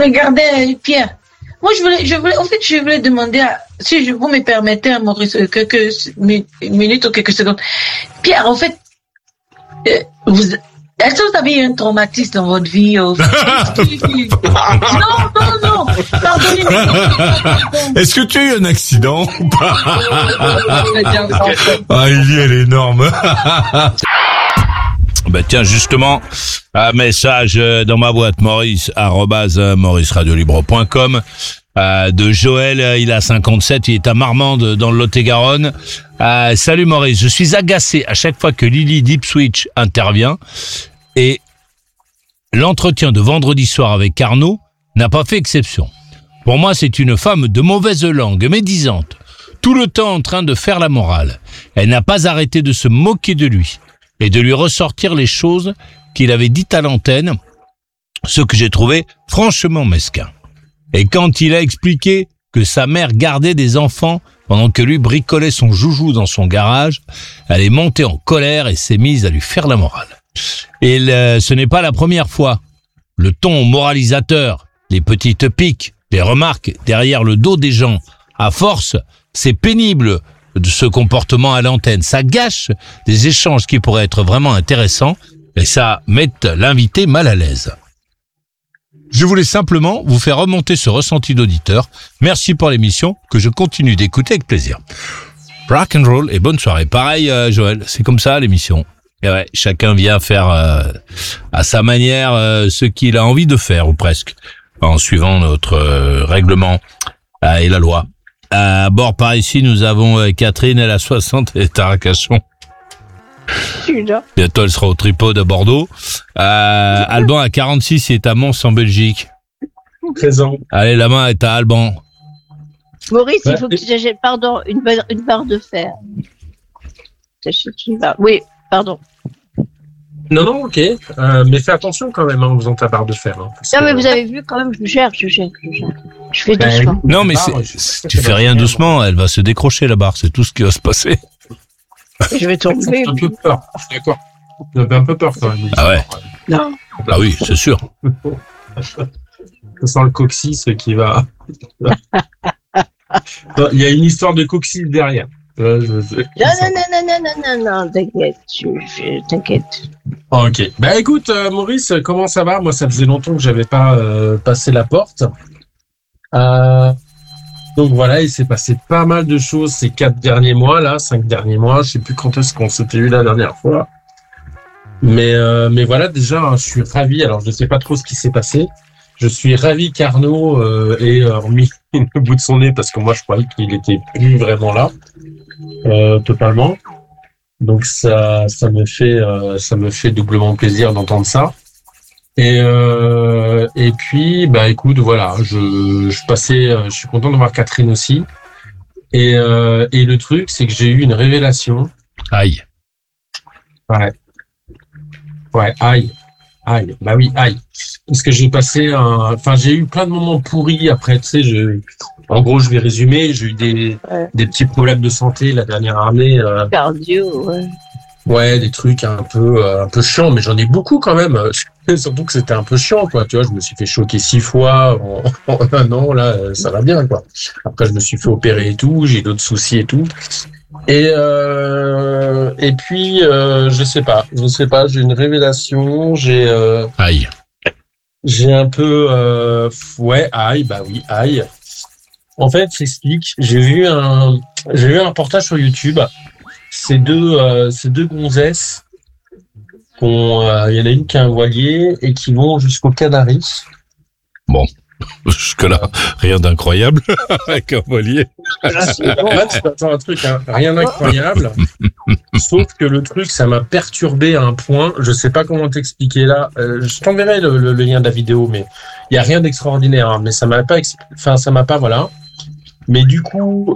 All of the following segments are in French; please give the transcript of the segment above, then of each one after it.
regardez, Pierre. Moi, je voulais demander, si vous me permettez, Maurice, quelques minutes ou quelques secondes. Pierre, en fait, est-ce que vous avez eu un traumatisme dans votre vie? Non. Pardonnez-moi. Est-ce que tu as eu un accident ou pas? Ah, Ellie, elle est énorme. Ben tiens, justement, un message dans ma boîte, maurice@mauriceradiolibre.com, de Joël. Il a 57, il est à Marmande dans le Lot-et-Garonne. Salut Maurice, je suis agacé à chaque fois que Lily d'Ipswich intervient, et l'entretien de vendredi soir avec Arnaud n'a pas fait exception. Pour moi, c'est une femme de mauvaise langue, médisante, tout le temps en train de faire la morale. Elle n'a pas arrêté de se moquer de lui et de lui ressortir les choses qu'il avait dites à l'antenne, ce que j'ai trouvé franchement mesquin. Et quand il a expliqué que sa mère gardait des enfants pendant que lui bricolait son joujou dans son garage, elle est montée en colère et s'est mise à lui faire la morale. Et ce n'est pas la première fois. Le ton moralisateur, les petites piques, les remarques derrière le dos des gens, à force, c'est pénible de ce comportement à l'antenne. Ça gâche des échanges qui pourraient être vraiment intéressants et ça met l'invité mal à l'aise. Je voulais simplement vous faire remonter ce ressenti d'auditeur. Merci pour l'émission que je continue d'écouter avec plaisir. Rock and roll et bonne soirée. Pareil, Joël, c'est comme ça l'émission. Et ouais, chacun vient faire à sa manière ce qu'il a envie de faire, ou presque, en suivant notre règlement et la loi. À bord par ici, nous avons Catherine, elle a 60, elle est à Arcachon. Bientôt, elle sera au tripode à Bordeaux. Alban à 46, il est à Mons en Belgique. Présent. Allez, la main est à Alban. Maurice, il faut que tu achètes, pardon, une barre de fer. Oui, pardon. Non, ok. Mais fais attention quand même en faisant ta barre de fer. Hein, non, mais vous avez vu quand même, je gère. Je fais doucement. Non, mais tu fais rien doucement, elle va se décrocher la barre, c'est tout ce qui va se passer. Je vais tomber. J'ai un peu peur, d'accord. J'avais un peu peur quand même. Ah ouais. Non. Ah oui, c'est sûr. Je sens le coccyx qui va... Il y a une histoire de coccyx derrière. Non, t'inquiète, t'inquiète. Ok. Bah écoute, Maurice, comment ça va? Moi, ça faisait longtemps que j'avais pas passé la porte. Donc voilà, il s'est passé pas mal de choses ces 5 derniers mois. Je sais plus quand est-ce qu'on s'était eu la dernière fois. Mais voilà, déjà, je suis ravi. Alors, je sais pas trop ce qui s'est passé. Je suis ravi qu'Arnaud ait remis le bout de son nez parce que moi, je croyais qu'il était plus vraiment là. Totalement. Donc ça me fait doublement plaisir d'entendre ça. Et puis bah écoute, voilà, je suis content de voir Catherine aussi. Et le truc, c'est que j'ai eu une révélation. Aïe. Ouais, aïe. Bah oui, aïe. Parce que j'ai eu plein de moments pourris après, tu sais, en gros, je vais résumer, j'ai eu des petits problèmes de santé la dernière année. Cardio, ouais. Ouais, des trucs un peu chiants, mais j'en ai beaucoup quand même. Surtout que c'était un peu chiant, quoi. Tu vois, je me suis fait choquer 6 fois en 1 an, là, ça va bien, quoi. Après, je me suis fait opérer et tout, j'ai d'autres soucis et tout. Et puis, je sais pas, j'ai une révélation, Aïe. J'ai un peu, aïe. En fait, j'explique. J'ai vu un reportage sur YouTube. Ces deux gonzesses il y en a une qui a un voilier et qui vont jusqu'aux Canaries. Bon. Jusque-là, rien d'incroyable avec un voilier. Attends un truc, hein. Rien d'incroyable. Sauf que le truc, ça m'a perturbé à un point. Je sais pas comment t'expliquer là. Je t'enverrai le lien de la vidéo, mais il y a rien d'extraordinaire. Hein. Mais ça m'a pas, voilà. Mais du coup,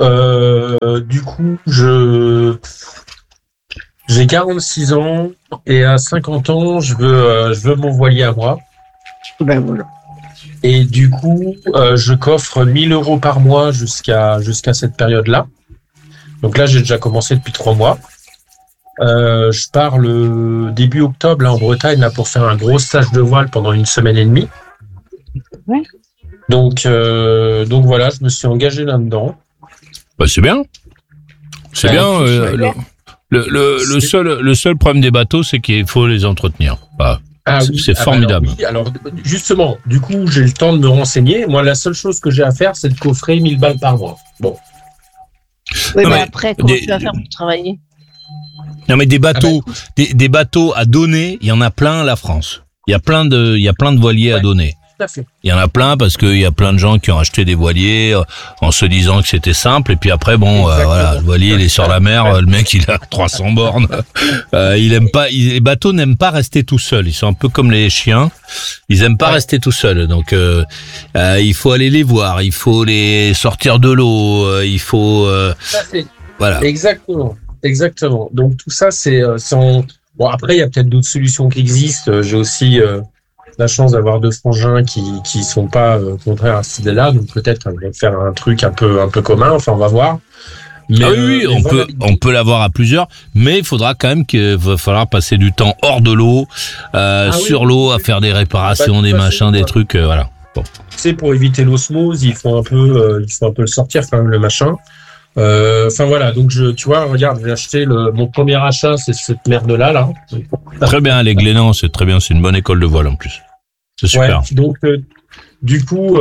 j'ai 46 ans et à 50 ans, je veux mon voilier à moi. Ben voilà. Et du coup, je coffre 1 000 € par mois jusqu'à cette période-là. Donc là, j'ai déjà commencé depuis 3 mois. Je pars le début octobre là en Bretagne là pour faire un gros stage de voile pendant 1 semaine et demie. Ouais. Donc voilà, je me suis engagé là-dedans. Bah, c'est bien. C'est bien. Le seul problème des bateaux, c'est qu'il faut les entretenir. Bah, c'est formidable. Oui. Alors, justement, du coup, j'ai le temps de me renseigner. Moi, la seule chose que j'ai à faire, c'est de coffrer 1000 balles par mois. Bon. Oui, mais après, comment tu vas faire pour travailler? Non, mais des bateaux à donner, il y en a plein, la France. Il y a plein de voiliers à donner. Tout à fait. Il y en a plein parce qu'il y a plein de gens qui ont acheté des voiliers en se disant que c'était simple, et puis après, voilà, le voilier, il est sur la mer, le mec, il a 300 bornes. Les bateaux n'aiment pas rester tout seuls. Ils sont un peu comme les chiens. Ils aiment pas rester tout seuls. Donc, il faut aller les voir. Il faut les sortir de l'eau. Il faut, voilà. Exactement. Donc, tout ça, c'est bon, après, il y a peut-être d'autres solutions qui existent. J'ai aussi, la chance d'avoir 2 frangins qui sont pas contraires à cette idée-là, donc peut-être qu'on va faire un truc un peu commun. Enfin, on va voir. Mais, oui, on peut l'avoir à plusieurs, mais il faudra quand même qu'il va falloir passer du temps hors de l'eau, sur l'eau, à faire des réparations, des machins, des trucs, voilà. Bon. C'est pour éviter l'osmose, il faut un peu le sortir quand même le machin. Enfin voilà, donc tu vois, regarde, j'ai acheté mon premier achat, c'est cette merde-là, là. Très bien, les Glénans, c'est très bien, c'est une bonne école de voile en plus. C'est super. Ouais, donc du coup,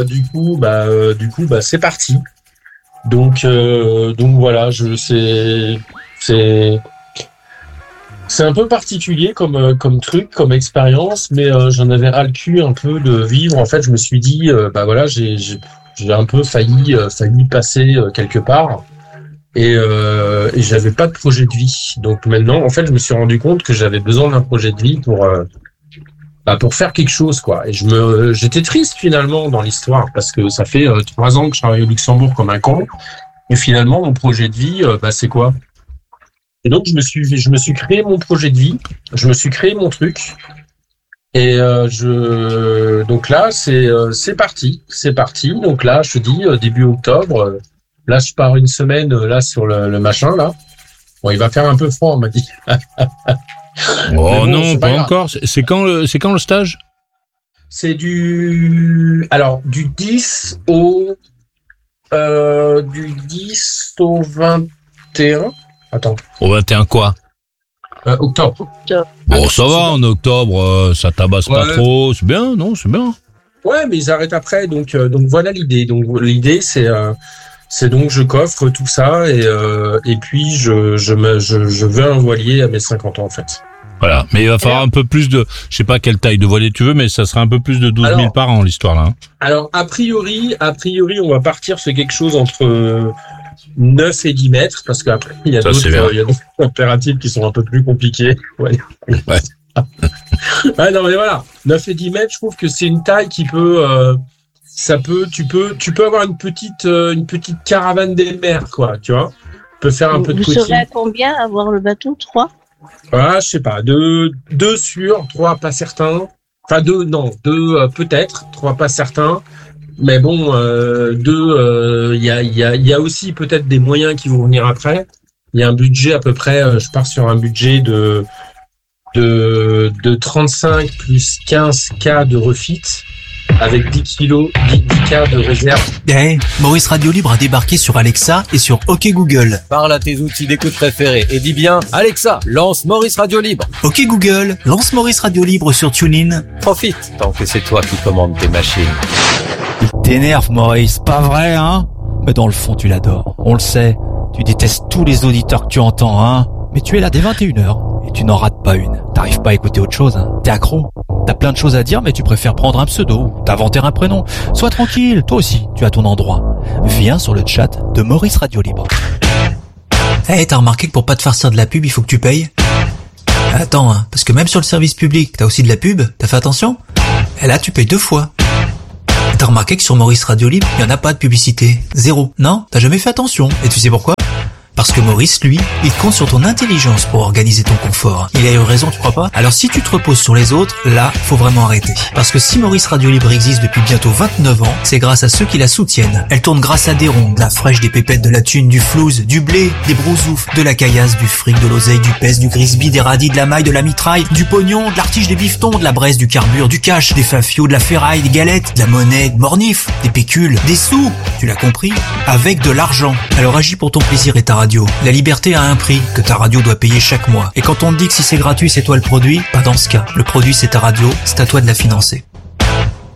c'est parti. Donc voilà, c'est un peu particulier comme truc, comme expérience, mais j'en avais ras le cul un peu de vivre. En fait, je me suis dit, voilà, j'ai un peu failli passer quelque part, et j'avais pas de projet de vie. Donc maintenant, en fait, je me suis rendu compte que j'avais besoin d'un projet de vie pour faire quelque chose, quoi. Et j'étais triste finalement dans l'histoire, parce que ça fait 3 ans que je travaille au Luxembourg comme un con, et finalement mon projet de vie, c'est quoi? Et donc je me suis créé mon projet de vie, je me suis créé mon truc, et donc là c'est parti. Donc là je te dis début octobre, là je pars une semaine là sur le machin là. Bon, il va faire un peu froid, on m'a dit. Oh bon, non, pas encore. C'est quand le stage? C'est du 10 au 21. Attends. Au 21 quoi? Octobre. Bon, ça va, en octobre, ça tabasse pas trop. C'est bien, non? C'est bien. Ouais, mais ils arrêtent après, donc voilà l'idée. Donc l'idée, c'est donc je coffre tout ça, et puis je veux un voilier à mes 50 ans, en fait. Voilà, mais il va falloir un peu plus de, je sais pas quelle taille de voilier tu veux, mais ça sera un peu plus de 12 000 par an, l'histoire là. Alors, a priori, on va partir sur quelque chose entre 9 et 10 mètres, parce qu'après, il y a d'autres impératifs qui sont un peu plus compliqués. Ouais. Ouais, non, mais voilà. 9 et 10 mètres, je trouve que c'est une taille qui peut, tu peux avoir une petite caravane des mers, quoi, tu vois. Tu peux faire un peu de côté. Vous serez à combien avoir le bateau? 3? Voilà, je sais pas, 2 sûrs, 3 pas certains. Enfin 2 peut-être, 3 pas certains. Mais bon, 2, il y a aussi peut-être des moyens qui vont venir après. Il y a un budget à peu près, je pars sur un budget de 35 plus 15K de refit, avec 10 kilos, 10K de réserve. Hey, Maurice Radio Libre a débarqué sur Alexa et sur OK Google. Parle à tes outils d'écoute préférés et dis bien « Alexa, lance Maurice Radio Libre ». OK Google, lance Maurice Radio Libre sur TuneIn. Profite, tant que c'est toi qui commandes tes machines. Il t'énerve, Maurice, pas vrai, hein? Mais dans le fond, tu l'adores, on le sait. Tu détestes tous les auditeurs que tu entends, hein? Mais tu es là dès 21h et tu n'en rates pas une. T'arrives pas à écouter autre chose, hein? T'es accro. T'as plein de choses à dire, mais tu préfères prendre un pseudo, t'inventer un prénom. Sois tranquille, toi aussi, tu as ton endroit. Viens sur le chat de Maurice Radio Libre. Hey, t'as remarqué que pour pas te farcir de la pub, il faut que tu payes? Attends, hein, parce que même sur le service public, t'as aussi de la pub, t'as fait attention? Et là, tu payes 2 fois. T'as remarqué que sur Maurice Radio Libre, il y en a pas de publicité. 0. Non? T'as jamais fait attention. Et tu sais pourquoi? Parce que Maurice, lui, il compte sur ton intelligence pour organiser ton confort. Il a eu raison, tu crois pas? Alors si tu te reposes sur les autres, là, faut vraiment arrêter. Parce que si Maurice Radio Libre existe depuis bientôt 29 ans, c'est grâce à ceux qui la soutiennent. Elle tourne grâce à des ronds, de la fraîche, des pépettes, de la thune, du flouze, du blé, des brousoufs, de la caillasse, du fric, de l'oseille, du pèse, du grisby, des radis, de la maille, de la mitraille, du pognon, de l'artige, des bifetons, de la braise, du carbure, du cash, des fafios, de la ferraille, des galettes, de la monnaie, de mornif, des pécules, des sous, tu l'as compris, avec de l'argent. Alors agis pour ton plaisir et ta radio. La liberté a un prix que ta radio doit payer chaque mois. Et quand on te dit que si c'est gratuit, c'est toi le produit, pas dans ce cas. Le produit, c'est ta radio, c'est à toi de la financer.